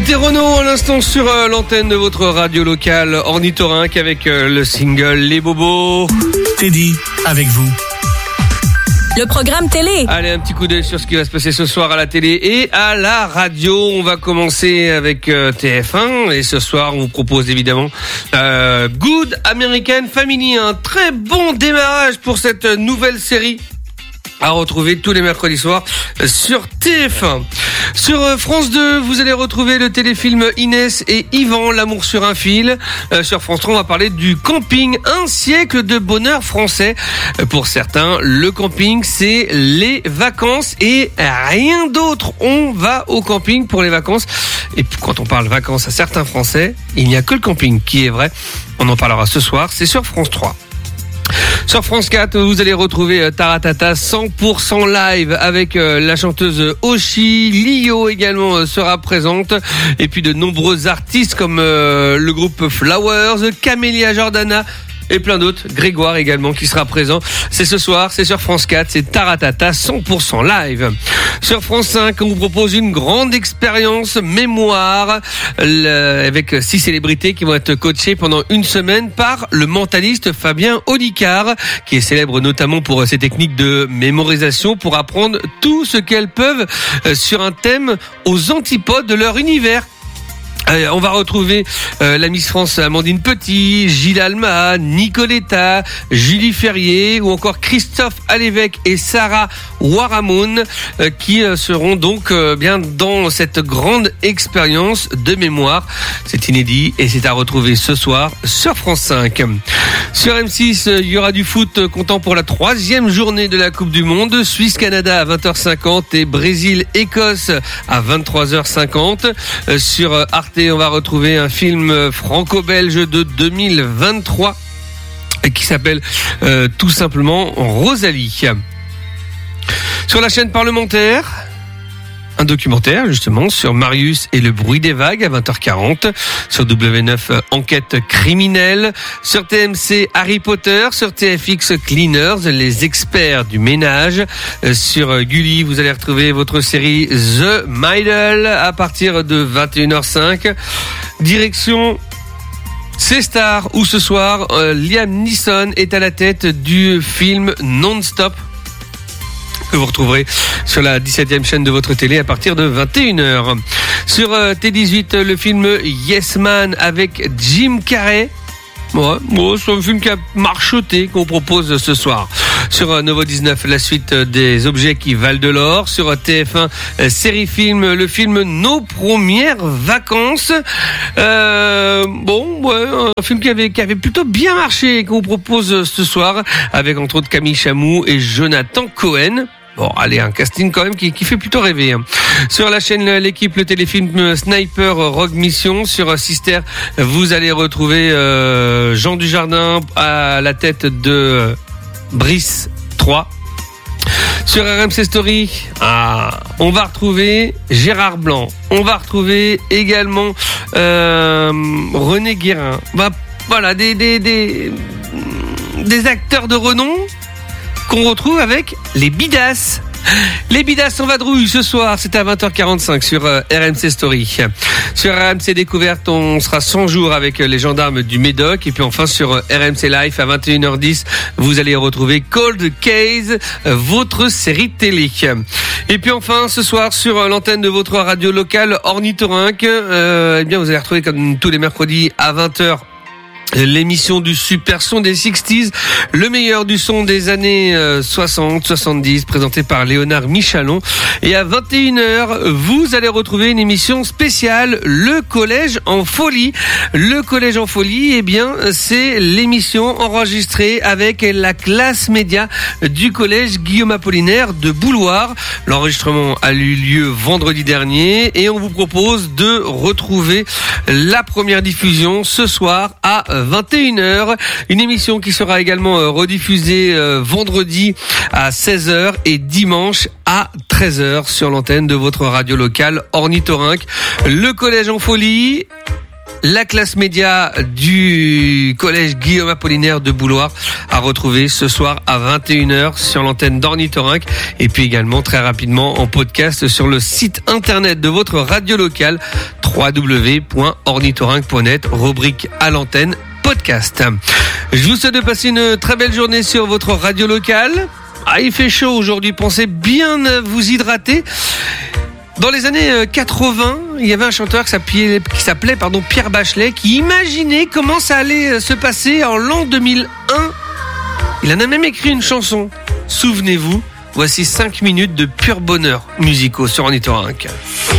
C'était Renaud à l'instant sur l'antenne de votre radio locale Ornithorynque avec le single Les Bobos. Teddy, avec vous. Le programme télé. Allez, un petit coup d'œil sur ce qui va se passer ce soir à la télé et à la radio. On va commencer avec TF1 et ce soir on vous propose évidemment Good American Family, un très bon démarrage pour cette nouvelle série à retrouver tous les mercredis soirs sur TF1. Sur France 2, vous allez retrouver le téléfilm Inès et Yvan, l'amour sur un fil. Sur France 3, on va parler du camping, un siècle de bonheur français. Pour certains, le camping, c'est les vacances et rien d'autre. On va au camping pour les vacances. Et quand on parle vacances à certains Français, il n'y a que le camping qui est vrai. On en parlera ce soir, c'est sur France 3. Sur France 4, vous allez retrouver Taratata 100% live avec la chanteuse Oshi, Lio également sera présente et puis de nombreux artistes comme le groupe Flowers, Camélia Jordana et plein d'autres, Grégoire également qui sera présent. C'est ce soir, c'est sur France 4, c'est Taratata 100% live. Sur France 5, on vous propose une grande expérience mémoire avec 6 célébrités qui vont être coachées pendant une semaine par le mentaliste Fabien Olicard, qui est célèbre notamment pour ses techniques de mémorisation pour apprendre tout ce qu'elles peuvent sur un thème aux antipodes de leur univers. On va retrouver la Miss France Amandine Petit, Gilles Alma, Nicoletta, Julie Ferrier ou encore Christophe Alévèque et Sarah Waramoun qui seront donc bien dans cette grande expérience de mémoire. C'est inédit et c'est à retrouver ce soir sur France 5. Sur M6, il y aura du foot comptant pour la 3e journée de la Coupe du Monde. Suisse-Canada à 20h50 et Brésil-Écosse à 23h50. Sur Arte, on va retrouver un film franco-belge de 2023 qui s'appelle tout simplement Rosalie. Sur la chaîne parlementaire, un documentaire justement sur Marius et le bruit des vagues à 20h40. Sur W9, enquête criminelle. Sur TMC, Harry Potter. Sur TFX, Cleaners, les experts du ménage. Sur Gulli, vous allez retrouver votre série The Middle à partir de 21h05. Direction C-Star où ce soir, Liam Neeson est à la tête du film Non-Stop, que vous retrouverez sur la 17e chaîne de votre télé à partir de 21h. Sur T18, le film Yes Man avec Jim Carrey. C'est un film qui a marchoté qu'on propose ce soir. Sur Novo 19, la suite des objets qui valent de l'or. Sur TF1, série film, le film Nos premières vacances. Un film qui avait plutôt bien marché qu'on vous propose ce soir avec entre autres Camille Chamou et Jonathan Cohen. Bon, allez, un casting quand même qui fait plutôt rêver. Sur la chaîne L'équipe, le téléfilm Sniper Rogue Mission. Sur Sister, vous allez retrouver Jean Dujardin à la tête de Brice 3. Sur RMC Story, on va retrouver Gérard Blanc. On va retrouver également René Guérin. Voilà, des acteurs de renom qu'on retrouve avec les Bidas. Les Bidas en vadrouille ce soir, c'est à 20h45 sur RMC Story. Sur RMC Découverte, on sera 100 jours avec les gendarmes du Médoc. Et puis enfin sur RMC Life à 21h10, vous allez retrouver Cold Case, votre série télé. Et puis enfin ce soir sur l'antenne de votre radio locale Ornithorynque, vous allez retrouver comme tous les mercredis à 20h l'émission du super son des 60s, le meilleur du son des années 60, 70, présenté par Léonard Michalon. Et à 21h, vous allez retrouver une émission spéciale, le Collège en Folie. Le Collège en Folie, c'est l'émission enregistrée avec la classe média du Collège Guillaume Apollinaire de Bouloir. L'enregistrement a eu lieu vendredi dernier et on vous propose de retrouver la première diffusion ce soir à 21h, une émission qui sera également rediffusée vendredi à 16h et dimanche à 13h sur l'antenne de votre radio locale Ornithorynque. Le Collège en Folie, La classe média du collège Guillaume Apollinaire de Bouloir à retrouver ce soir à 21h sur l'antenne d'Ornithorynque et puis également très rapidement en podcast sur le site internet de votre radio locale www.ornithorynque.net, rubrique à l'antenne podcast. Je vous souhaite de passer une très belle journée sur votre radio locale. Il fait chaud aujourd'hui, pensez bien à vous hydrater. Dans les années 80, il y avait un chanteur qui s'appelait Pierre Bachelet, qui imaginait comment ça allait se passer en l'an 2001. Il en a même écrit une chanson. Souvenez-vous, voici 5 minutes de pur bonheur musicaux sur Ornithorynque.